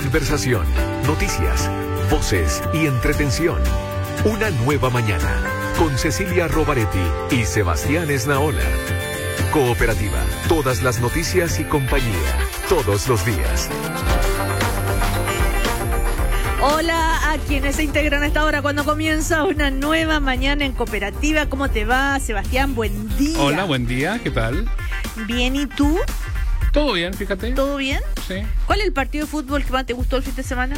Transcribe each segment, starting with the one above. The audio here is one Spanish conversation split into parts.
Conversación, noticias, voces y entretención. Una nueva mañana con Cecilia Rovaretti y Sebastián Esnaola. Cooperativa, todas las noticias y compañía, todos los días. Hola a quienes se integran a esta hora cuando comienza una nueva mañana en Cooperativa. ¿Cómo te va, Sebastián? Buen día. Hola, buen día, ¿qué tal? Bien, ¿y tú? Todo bien, fíjate. ¿Todo bien? Sí. ¿Cuál es el partido de fútbol que más te gustó el fin de semana?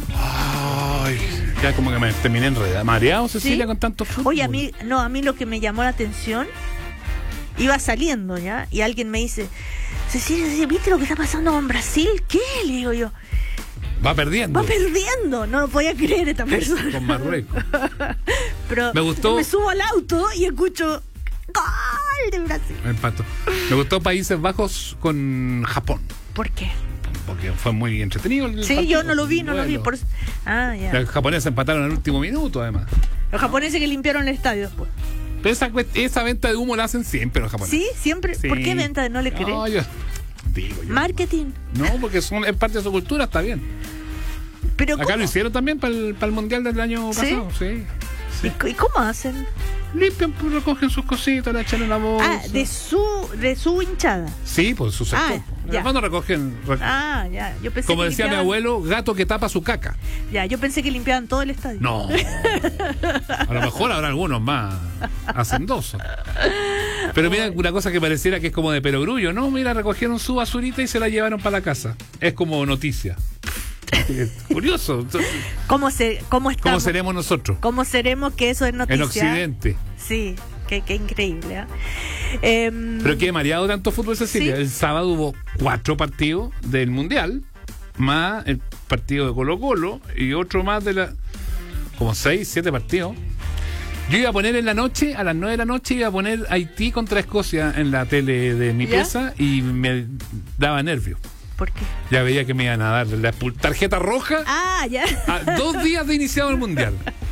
Ay, ya como que me terminé enredado. Mareado, Cecilia, ¿Sí? con tanto fútbol. Oye, a mí lo que me llamó la atención, iba saliendo ya, y alguien me dice, Cecilia, ¿viste lo que está pasando con Brasil? ¿Qué? Le digo yo. Va perdiendo. Va perdiendo, no lo podía creer esta persona. Con Marruecos. Pero me gustó. Me subo al auto y escucho ¡gol de Brasil! Me empató. Me gustó Países Bajos con Japón. ¿Por qué? Porque fue muy entretenido el Sí, partido. yo no lo vi. Ah, ya. Los japoneses empataron al último minuto, además. Los japoneses que limpiaron el estadio después. Pero esa venta de humo la hacen siempre los japoneses. ¿Sí? ¿Siempre? Sí. ¿Por qué venta de no le creen? No, yo digo yo. Marketing. No, porque es parte de su cultura, está bien. Pero Acá ¿cómo? Lo hicieron también para el Mundial del año ¿Sí? pasado, sí. ¿Y cómo hacen? Limpian, pues, recogen sus cositas, la echan en la bolsa. Ah, de su hinchada. Sí, pues su sector. Ah, En ya. el fondo recogen. Ah, ya. Yo pensé Como que decía mi limpiaban- abuelo, gato que tapa su caca. Ya, yo pensé que limpiaban todo el estadio. No. A lo mejor habrá algunos más hacendosos. Pero mira, una cosa que pareciera que es como de perogrullo, ¿no? Mira, recogieron su basurita y se la llevaron para la casa. Es como noticia. Es curioso. ¿Cómo estamos? ¿Cómo seremos nosotros? ¿Cómo seremos que eso es noticia? En Occidente. Sí, qué increíble. Pero qué mareado tanto fútbol, Cecilia. Sí. El sábado hubo 4 partidos del Mundial, más el partido de Colo-Colo y otro más de como 6, 7 partidos. Yo iba a poner en la noche, a las 9 de la noche, iba a poner Haití contra Escocia en la tele de mi ¿Ya? pieza y me daba nervios. ¿Por qué? Ya veía que me iban a dar la tarjeta roja Ah, ya. a 2 días de iniciado el Mundial.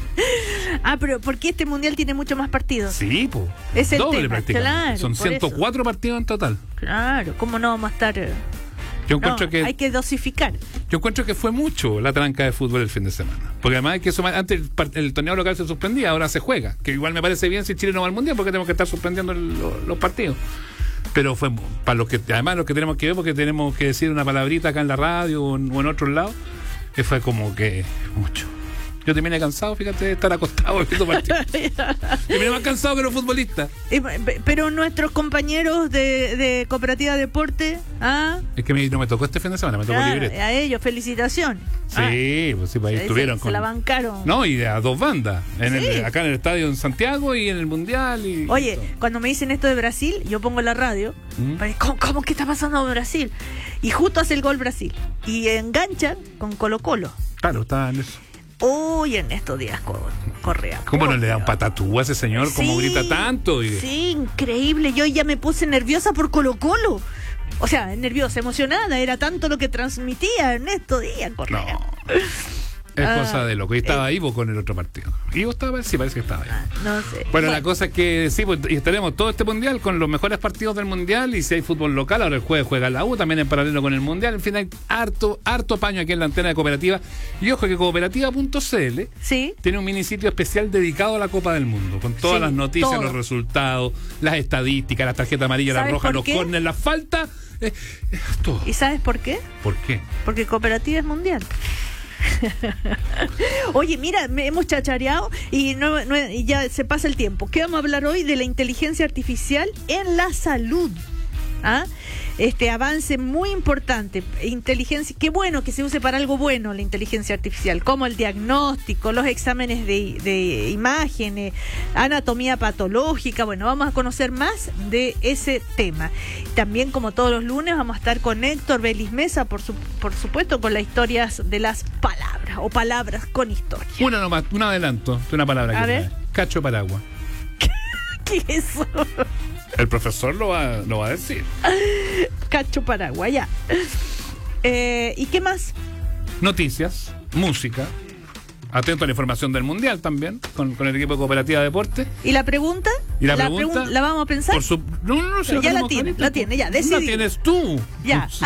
Ah, pero porque este mundial tiene mucho más partidos. Sí, pues. Es el doble tema, prácticamente. claro, Son por 104 partidos en total. Claro, ¿cómo no vamos a estar? Yo encuentro Hay que dosificar. Yo encuentro que fue mucho la tranca de fútbol el fin de semana. Porque además hay que sumar, antes el torneo local se suspendía, ahora se juega. Que igual me parece bien si Chile no va al Mundial porque tenemos que estar suspendiendo los partidos. Pero fue para los que, además los que tenemos que ver, porque tenemos que decir una palabrita acá en la radio o en otros lados, que fue como que mucho. Yo terminé cansado, fíjate, de estar acostado viendo partidos. Terminé más cansado que los futbolistas. Pero nuestros compañeros de Cooperativa Deporte, Es que no me tocó este fin de semana, me tocó libre. a ellos, felicitaciones. Sí, pues sí, ahí estuvieron se la bancaron. No, y a 2 bandas. Sí. Acá en el estadio en Santiago y en el Mundial. Oye, cuando me dicen esto de Brasil, yo pongo la radio. ¿Cómo que está pasando en Brasil? Y justo hace el gol Brasil. Y enganchan con Colo-Colo. Claro, está en eso. Uy, en estos días Correa. ¿Cómo no le da un patatú a ese señor? ¿Cómo grita tanto? Sí, increíble. Yo ya me puse nerviosa por Colo-Colo. O sea, nerviosa, emocionada. Era tanto lo que transmitía en estos días, Correa. No. Es cosa de loco. Y estaba Ivo con el otro partido. Ivo estaba, sí, parece que estaba ahí. No sé. Bueno, la cosa es que sí, pues, y estaremos todo este mundial con los mejores partidos del mundial. Y si hay fútbol local, ahora el jueves juega la U, también en paralelo con el mundial. En fin, hay harto paño aquí en la antena de Cooperativa. Y ojo que cooperativa.cl Sí. tiene un minisitio especial dedicado a la Copa del Mundo, con todas Sí, las noticias, todo. los resultados, las estadísticas, las tarjetas amarillas, las ¿Sabes rojas, por los qué? córneres, las faltas, todo. ¿Y sabes por qué? ¿Por qué? Porque Cooperativa es mundial. Oye, mira, hemos chachareado y y ya se pasa el tiempo. ¿Qué vamos a hablar hoy? De la inteligencia artificial en la salud. ¿Ah? Este avance muy importante. Inteligencia, qué bueno que se use para algo bueno la inteligencia artificial, como el diagnóstico, los exámenes de imágenes, anatomía patológica. Bueno, vamos a conocer más de ese tema. También, como todos los lunes, vamos a estar con Héctor Belis Mesa, por supuesto, con las historias de las palabras o palabras con historia. Una nomás, un adelanto de una palabra A que ver. trae. Cacho paraguas. ¿Qué es eso? El profesor lo va a decir. Cacho Paraguay, ya. ¿Y qué más? Noticias, música. Atento a la información del mundial también, con el equipo de Cooperativa Deporte. ¿Y la pregunta? ¿Y la pregunta? ¿La vamos a pensar? No, ya la tiene, ya. La tienes tú. Ya.